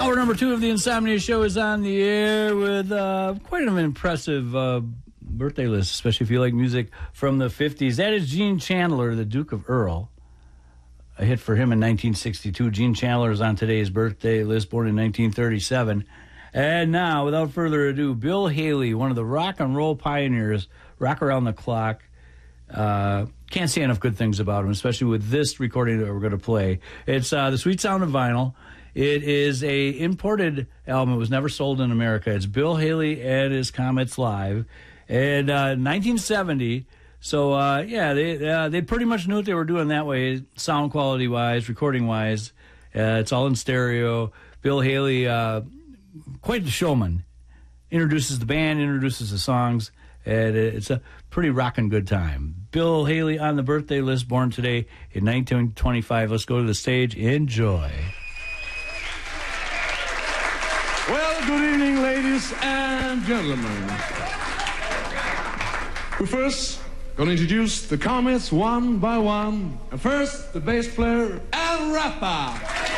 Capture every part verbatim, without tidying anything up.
Hour number two of the Insomnia Show is on the air with uh, quite an impressive uh, birthday list, especially if you like music from the fifties. That is Gene Chandler, the Duke of Earl. A hit for him in nineteen sixty-two. Gene Chandler is on today's birthday list, born in nineteen thirty-seven. And now, without further ado, Bill Haley, one of the rock and roll pioneers, rock around the clock. Uh, can't say enough good things about him, especially with this recording that we're going to play. It's uh, The Sweet Sound of Vinyl. It is a imported album. It was never sold in America. It's Bill Haley and his Comets Live. And uh, nineteen seventy, so uh, yeah, they uh, they pretty much knew what they were doing that way, sound quality-wise, recording-wise. Uh, it's all in stereo. Bill Haley, uh, quite the showman, introduces the band, introduces the songs, and it's a pretty rockin' good time. Bill Haley on the birthday list, born today in nineteen twenty-five. Let's go to the stage. Enjoy. Well, good evening, ladies and gentlemen. We're first going to introduce the Comets one by one. And first, the bass player, Al Rappa.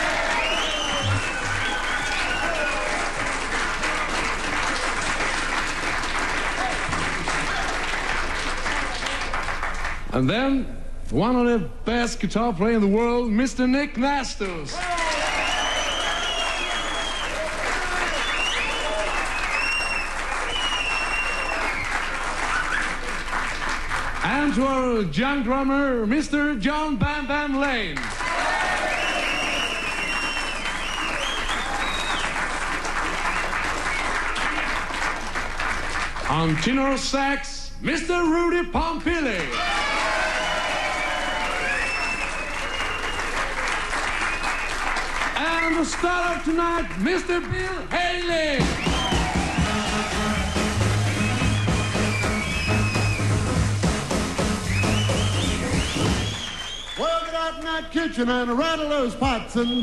And then, one of the best guitar players in the world, Mister Nick Nastos. And to our young drummer, Mister John Bam Bam Lane. On tenor sax, Mister Rudy Pompili. And the star of tonight, Mister Bill Haley. Well, get out in that kitchen and rattle those pots and